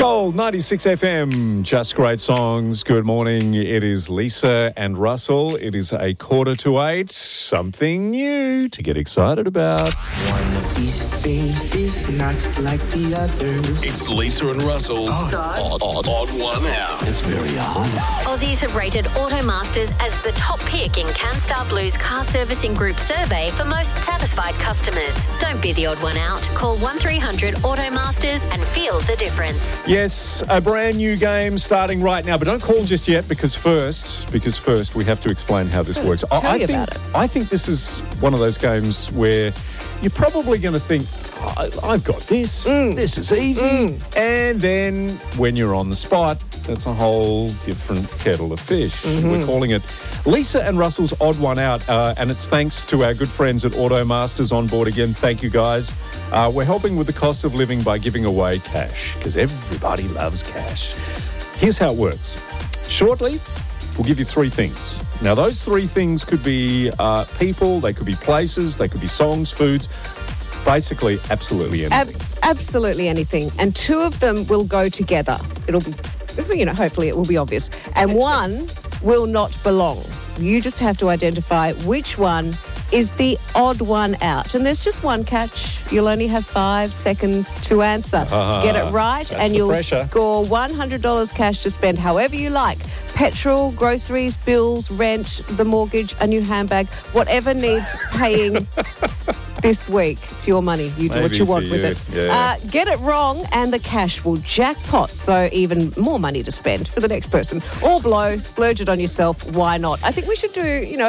Gold 96 FM, just great songs. Good morning. It is Lisa and Russell. It is 8:45. Something new to get excited about. One of these things is not like the others. It's Lisa and Russell's odd one out. It's very odd. Aussies have rated Automasters as the top pick in CanStar Blue's car servicing group survey for most satisfied customers. Don't be the odd one out. Call 1300 Automasters and feel the difference. Yes, a brand new game starting right now, but don't call just yet because first we have to explain how this works. I think this is one of those games where you're probably going to think, I've got this. This is easy. And then when you're on the spot, that's a whole different kettle of fish. We're calling it Lisa and Russell's Odd One Out, and it's thanks to our good friends at Automasters on board again. Thank you, guys. We're helping with the cost of living by giving away cash, because everybody loves cash. Here's how it works. Shortly, we'll give you three things. Now, those three things could be people, they could be places, they could be songs, foods, basically absolutely anything. Absolutely anything. And two of them will go together. It'll be, hopefully it will be obvious. And one will not belong. You just have to identify which one is the odd one out. And there's just one catch. You'll only have 5 seconds to answer. Get it right and you'll score $100 cash to spend however you like. Petrol, groceries, bills, rent, the mortgage, a new handbag, whatever needs paying this week. It's your money. You do what you want with it. Yeah. Get it wrong and the cash will jackpot. So even more money to spend for the next person. Or blow, splurge it on yourself. Why not? I think we should do,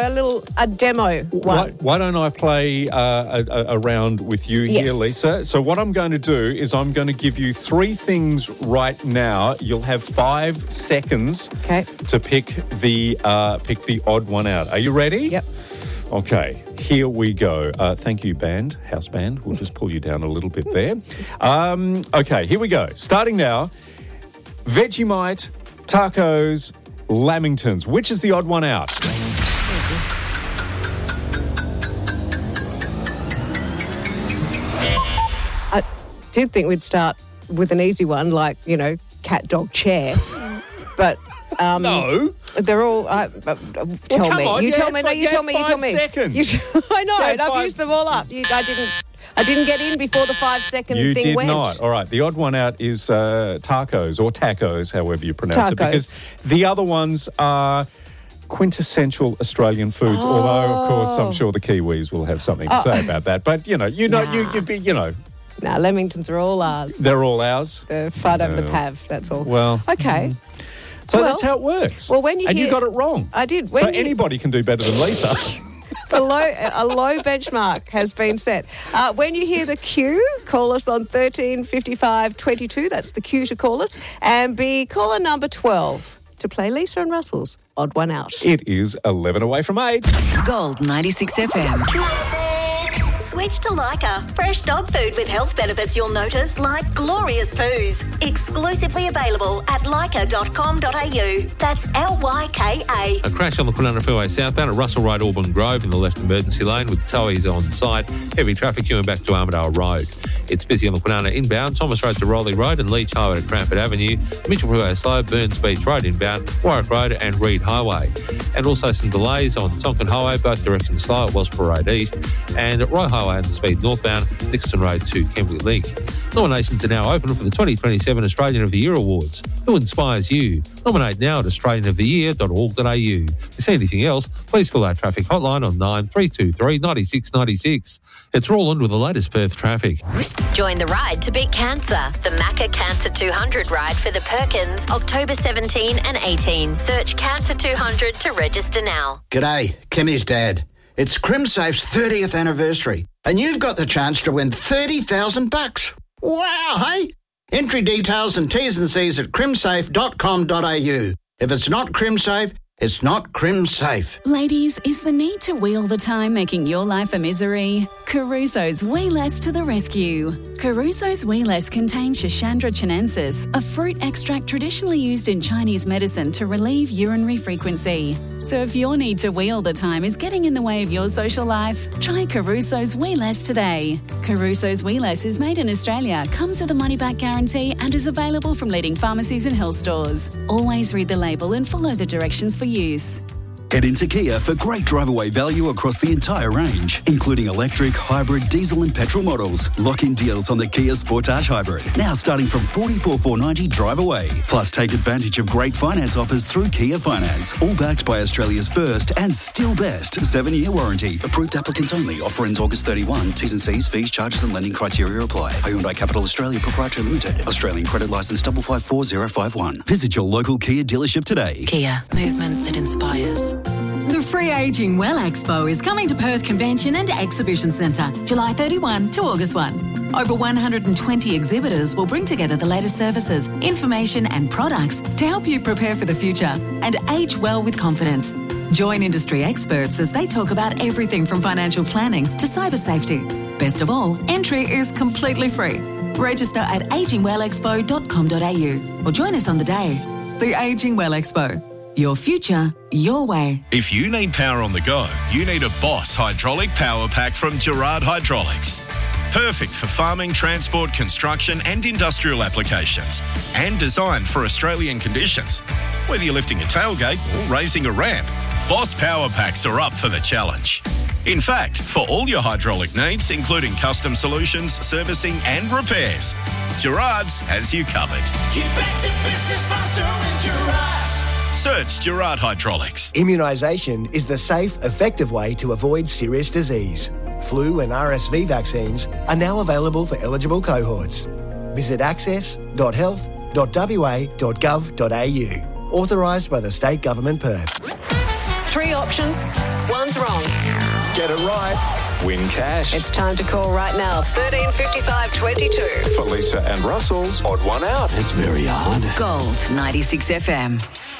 a demo one. Why don't I play a round with you here, Lisa? So what I'm going to do is I'm going to give you three things right now. You'll have 5 seconds to pick the odd one out. Are you ready? Yep. Okay, here we go. Thank you, house band. We'll just pull you down a little bit there. Okay, here we go. Starting now, Vegemite, tacos, Lamingtons. Which is the odd one out? I did think we'd start with an easy one, like, cat, dog, chair. But no. They're all... tell me. On, you tell me. No, you tell me. You tell me. Seconds. I know, and I've used them all up. I didn't get in before the 5-second thing went. You did not. All right. The odd one out is tacos or tacos, however you pronounce it. Because the other ones are quintessential Australian foods. Although, of course, I'm sure the Kiwis will have something to say about that. But, you'd be. Nah, Lamingtons are all ours. They're all ours? They're fud over the pav, that's all. Well... Okay. So that's how it works. Well, when you you got it wrong. I did. Anybody can do better than Lisa. A low benchmark has been set. When you hear the cue, call us on 13 55 22. That's the cue to call us. And be caller number 12 to play Lisa and Russell's Odd One Out. It is 11 away from 8. Gold 96 FM. Switch to Lyca. Fresh dog food with health benefits you'll notice, like glorious poos. Exclusively available at lyca.com.au. That's Lyka. A crash on the Kwinana Freeway southbound at Russell Road, Auburn Grove in the left emergency lane with towies on site. Heavy traffic queuing back to Armadale Road. It's busy on the Kwinana inbound, Thomas Road to Rowley Road and Leach Highway to Cranford Avenue, Mitchell Freeway slow, Burns Beach Road inbound, Warwick Road and Reed Highway. And also some delays on Tonkin Highway, both directions slow at Wellsborough Road East, and at Roy Highway and speed northbound, Nixon Road to Kembley Link. Nominations are now open for the 2027 Australian of the Year Awards. Who inspires you? Nominate now at australianoftheyear.org.au. If you see anything else, please call our traffic hotline on 9323 96 96. It's Roland with the latest Perth traffic. Join the ride to beat cancer. The Macca Cancer 200 ride for the Perkins, October 17 and 18. Search Cancer 200 to register now. G'day, Kimmy's dad. It's CrimSafe's 30th anniversary, and you've got the chance to win $30,000. Wow, hey? Entry details and T's and C's at crimsafe.com.au. If it's not CrimSafe, it's not CrimSafe. Ladies, is the need to wee all the time making your life a misery? Caruso's Wee Less to the rescue. Caruso's Wee Less contains Schisandra chinensis, a fruit extract traditionally used in Chinese medicine to relieve urinary frequency. So if your need to wee all the time is getting in the way of your social life, try Caruso's Wee Less today. Caruso's Wee Less is made in Australia, comes with a money-back guarantee and is available from leading pharmacies and health stores. Always read the label and follow the directions for use. Head into Kia for great drive-away value across the entire range, including electric, hybrid, diesel and petrol models. Lock-in deals on the Kia Sportage Hybrid, now starting from $44,490 drive-away. Plus, take advantage of great finance offers through Kia Finance, all backed by Australia's first and still best 7-year warranty. Approved applicants only. Offer ends August 31. T's and C's, fees, charges and lending criteria apply. Hyundai Capital Australia Proprietary Limited. Australian credit licence 554051. Visit your local Kia dealership today. Kia, movement that inspires. The Free Aging Well Expo is coming to Perth Convention and Exhibition Centre, July 31 to August 1. Over 120 exhibitors will bring together the latest services, information and products to help you prepare for the future and age well with confidence. Join industry experts as they talk about everything from financial planning to cyber safety. Best of all, entry is completely free. Register at agingwellexpo.com.au or join us on the day. The Aging Well Expo. Your future, your way. If you need power on the go, you need a Boss hydraulic power pack from Gerard Hydraulics. Perfect for farming, transport, construction and industrial applications. And designed for Australian conditions. Whether you're lifting a tailgate or raising a ramp, Boss power packs are up for the challenge. In fact, for all your hydraulic needs, including custom solutions, servicing and repairs, Gerard's has you covered. Get back to business faster with Gerard's. Search Gerard Hydraulics. Immunisation is the safe, effective way to avoid serious disease. Flu and RSV vaccines are now available for eligible cohorts. Visit access.health.wa.gov.au. Authorised by the State Government Perth. 3 options, one's wrong. Get it right. Win cash. It's time to call right now. 13 55 22. For Lisa and Russell's Odd One Out. It's very hard. Gold 96 FM.